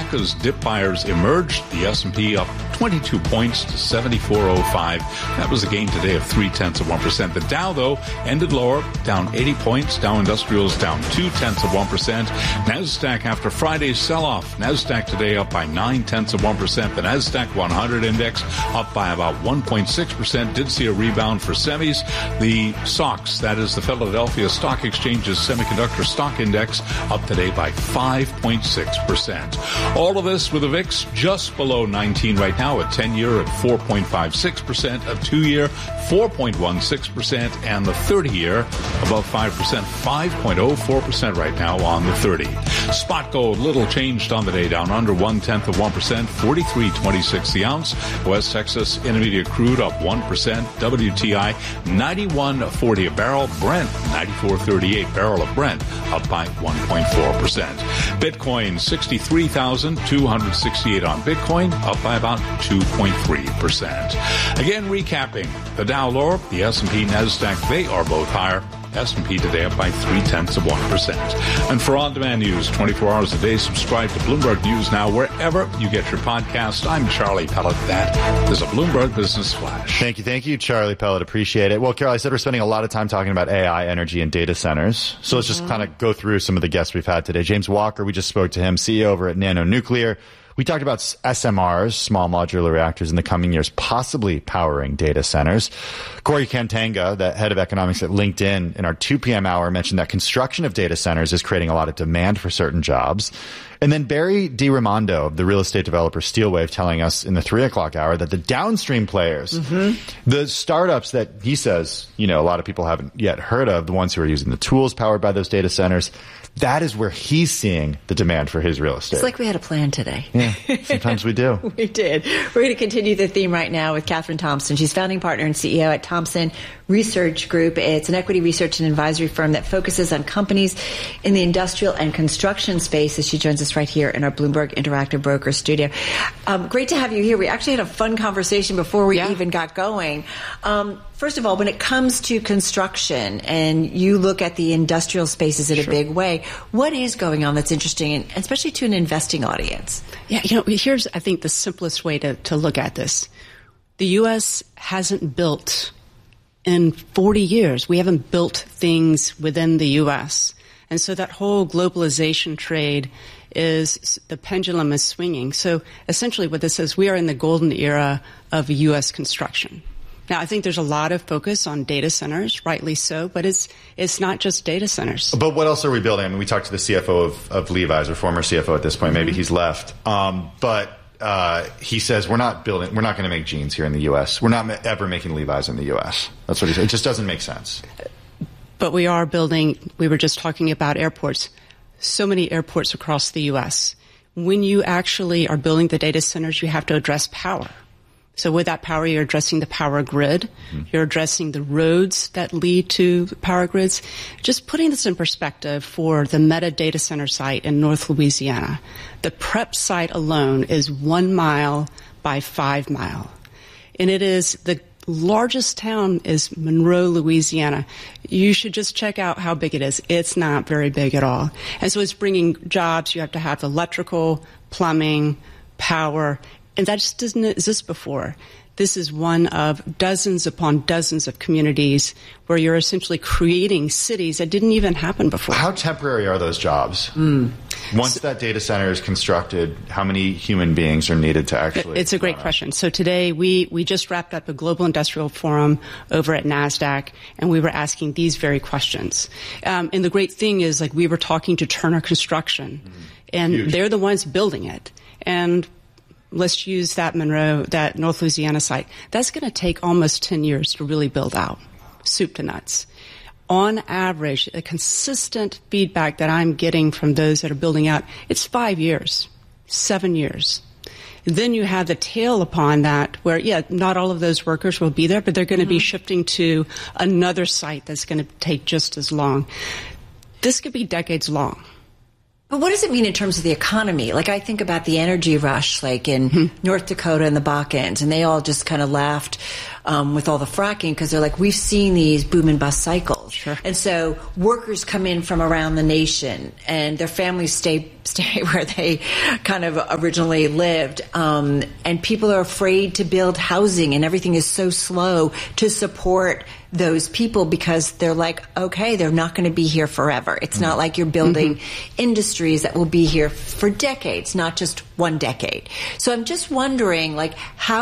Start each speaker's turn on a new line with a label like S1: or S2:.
S1: as dip buyers emerged. The S&P up 22 points to 74.05. That was a gain today of 0.3%. The Dow, though, ended lower, down 80 points. Dow Industrials down 0.2%. NASDAQ after Friday's sell-off. NASDAQ today up by 0.9%. The NASDAQ 100 index up by about 1.6%. Did see a rebound for semis. The SOX, that is the Philadelphia Stock Exchange's semiconductor stock index, up today by 5.6%. All of this with the VIX just below 19 right now, a 10-year at 4.56%, a 2-year 4.16%, and the 30-year above 5%, 5.04% right now on the 30. Spot gold, little changed on the day, down under 0.1%, 43.26 the ounce. West Texas Intermediate crude up 1%. WTI 91.40 a barrel. Brent 94.38 barrel of Brent up by 1.4%. Bitcoin 63,268 on Bitcoin, up by about 2.3%. Again, recapping, the Dow lower, the S&P, NASDAQ, they are both higher. S&P today up by 0.3%. And for on-demand news 24 hours a day, subscribe to Bloomberg News Now wherever you get your podcast. I'm Charlie Pellet. That is a Bloomberg Business Flash.
S2: Thank you, Charlie Pellet. Appreciate it. Well, Carol, I said we're spending a lot of time talking about AI, energy, and data centers. So let's just kind of go through some of the guests we've had today. James Walker, we just spoke to him, CEO over at Nano Nuclear. We talked about SMRs, small modular reactors, in the coming years, possibly powering data centers. Corey Kantanga, the head of economics at LinkedIn, in our 2 p.m. hour mentioned that construction of data centers is creating a lot of demand for certain jobs. And then Barry DiRamondo, the real estate developer Steelwave, telling us in the 3 o'clock hour that the downstream players, the startups that he says, a lot of people haven't yet heard of, the ones who are using the tools powered by those data centers, that is where he's seeing the demand for his real estate.
S3: It's like we had a plan today.
S2: Yeah, sometimes we do.
S3: We did. We're going to continue the theme right now with Catherine Thompson. She's founding partner and CEO at Thompson Research Group. It's an equity research and advisory firm that focuses on companies in the industrial and construction space, as she joins us right here in our Bloomberg Interactive Broker studio. Great to have you here. We actually had a fun conversation before we even got going. First of all, when it comes to construction and you look at the industrial spaces in a big way, what is going on that's interesting, and especially to an investing audience?
S4: Yeah, here's, I think, the simplest way to look at this. The U.S. hasn't built in 40 years. We haven't built things within the U.S. And so that whole globalization trade is, the pendulum is swinging. So essentially what this is, we are in the golden era of U.S. construction. Now, I think there's a lot of focus on data centers, rightly so, but it's not just data centers.
S2: But what else are we building? I mean, we talked to the CFO of Levi's, or former CFO at this point. Maybe he's left. But he says we're not going to make jeans here in the U.S. We're not ever making Levi's in the U.S. That's what he said. It just doesn't make sense.
S4: But we are building, we were just talking about airports, so many airports across the U.S. When you actually are building the data centers, you have to address power. So with that power, you're addressing the power grid. You're addressing the roads that lead to power grids. Just putting this in perspective for the Meta data center site in North Louisiana, the prep site alone is 1 mile by 5 mile. And it is the largest town is Monroe, Louisiana. You should just check out how big it is. It's not very big at all. And so it's bringing jobs. You have to have electrical, plumbing, power. And that just doesn't exist before. This is one of dozens upon dozens of communities where you're essentially creating cities that didn't even happen before.
S2: How temporary are those jobs? Once that data center is constructed, how many human beings are needed to actually...
S4: It's a great question. So today we just wrapped up a global industrial forum over at NASDAQ, and we were asking these very questions. And the great thing is, like, we were talking to Turner Construction, and they're the ones building it. And let's use that North Louisiana site. That's going to take almost 10 years to really build out, soup to nuts. On average, a consistent feedback that I'm getting from those that are building out, it's 5 years, 7 years. Then you have the tail upon that where, not all of those workers will be there, but they're going to be shifting to another site that's going to take just as long. This could be decades long.
S3: But what does it mean in terms of the economy? Like, I think about the energy rush, like in North Dakota and the Bakkens, and they all just kind of laughed with all the fracking, because they're like, we've seen these boom and bust cycles.
S4: Sure.
S3: And so workers come in from around the nation and their families stay where they kind of originally lived. And people are afraid to build housing, and everything is so slow to support those people because they're like, okay, they're not going to be here forever. It's not like you're building industries that will be here for decades, not just one decade. So I'm just wondering, like, how